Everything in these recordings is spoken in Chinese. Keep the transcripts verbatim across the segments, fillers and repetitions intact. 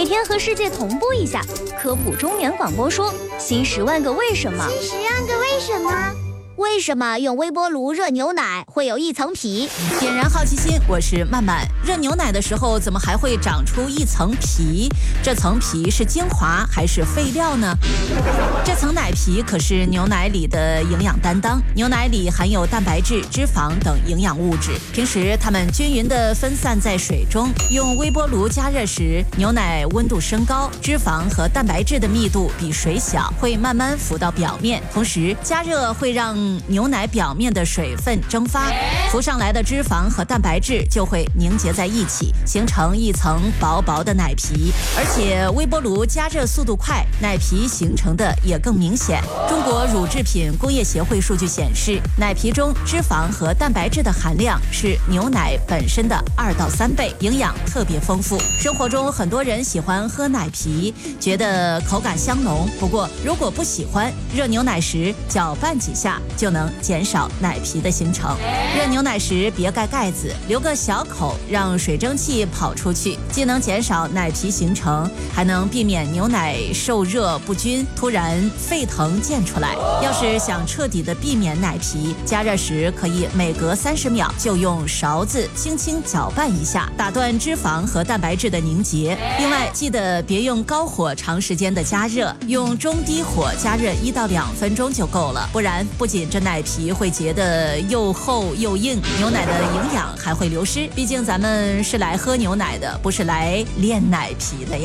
每天和世界同步一下，科普中年广播说新十万个为什么。 新十万个为什么？为什么用微波炉热牛奶会有一层皮？ 点燃好奇心，我是曼曼。热牛奶的时候怎么还会长出一层皮？这层皮是精华还是废料呢？这层奶皮可是牛奶里的营养担当。牛奶里含有蛋白质、脂肪等营养物质，平时它们均匀地分散在水中。用微波炉加热时，牛奶温度升高，脂肪和蛋白质的密度比水小，会慢慢浮到表面。同时，加热会让牛奶表面的水分蒸发，浮上来的脂肪和蛋白质就会凝结在一起，形成一层薄薄的奶皮。而且微波炉加热速度快，奶皮形成的也更明显。中国乳制品工业协会数据显示，奶皮中脂肪和蛋白质的含量是牛奶本身的二到三倍，营养特别丰富。生活中很多人喜欢喝奶皮，觉得口感香浓。不过如果不喜欢，热牛奶时搅拌几下就能减少奶皮的形成。热牛奶时别盖盖子，留个小口，让水蒸气跑出去，既能减少奶皮形成，还能避免牛奶受热不均，突然沸腾溅出来。要是想彻底的避免奶皮，加热时可以每隔三十秒就用勺子轻轻搅拌一下，打断脂肪和蛋白质的凝结。另外，记得别用高火长时间的加热，用中低火加热一到两分钟就够了，不然不仅这奶皮会结得又厚又硬，牛奶的营养还会流失。毕竟咱们是来喝牛奶的，不是来炼奶皮的呀。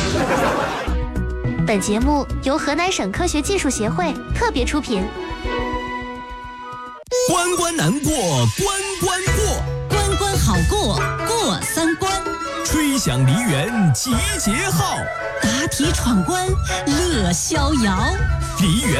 本节目由河南省科学技术协会特别出品。 关关难过关关过， 关关好过过三关， 吹响梨园集结号， 答题闯关乐逍遥。 梨园